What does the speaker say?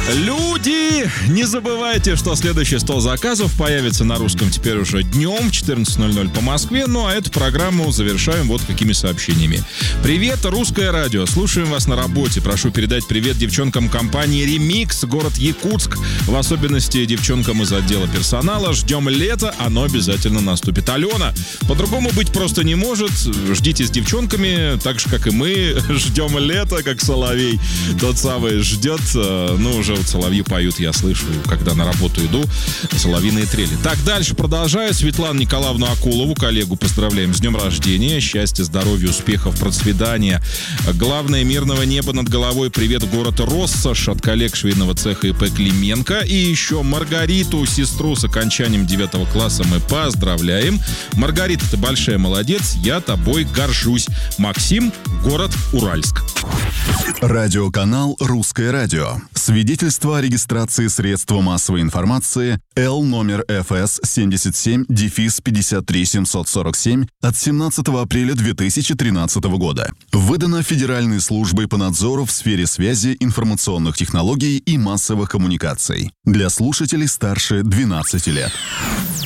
Люди, не забывайте, что следующий 100 заказов появится на русском теперь уже днем в 14:00 по Москве. Ну а эту программу завершаем вот какими сообщениями. Привет, Русское радио. Слушаем вас на работе. Прошу передать привет девчонкам компании «Ремикс», город Якутск. В особенности девчонкам из отдела персонала. Ждем лета, оно обязательно наступит. Алена, по-другому быть просто не может. Ждите с девчонками, так же, как и мы. Ждем лета, как соловей. Тот самый ждет, уже вот соловьи поют, я слышу, когда на работу иду, соловьиные трели. Так, дальше продолжаю. Светлану Николаевну Акулову, коллегу, поздравляем с днем рождения. Счастья, здоровья, успехов, процветания. Главное, мирного неба над головой. Привет, город Россошь от коллег швейного цеха ИП Клименко. И еще Маргариту, сестру с окончанием 9 класса мы поздравляем. Маргарита, ты большая молодец, я тобой горжусь. Максим, город Уральск. Радиоканал «Русское радио». Свидетельство о регистрации средства массовой информации Л номер ФС 77-53747 от 17 апреля 2013 года. Выдано Федеральной службой по надзору в сфере связи, информационных технологий и массовых коммуникаций. Для слушателей старше 12 лет.